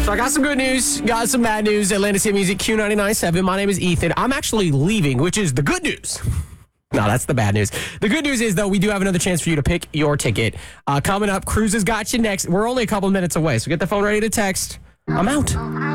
So I got some good news, got some bad news. Atlantic City Music Q99.7. My name is Ethan. I'm actually leaving, which is the good news. No, that's the bad news. The good news is, though, we do have another chance for you to pick your ticket. Coming up, Cruise has got you next. We're only a couple minutes away, so get the phone ready to text. I'm out.